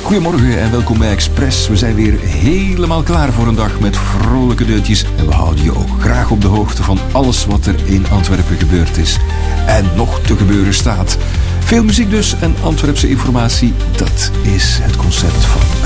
Goedemorgen en welkom bij Express. We zijn weer helemaal klaar voor een dag met vrolijke deuntjes. En we houden je ook graag op de hoogte van alles wat er in Antwerpen gebeurd is. En nog te gebeuren staat. Veel muziek dus en Antwerpse informatie. Dat is het concept van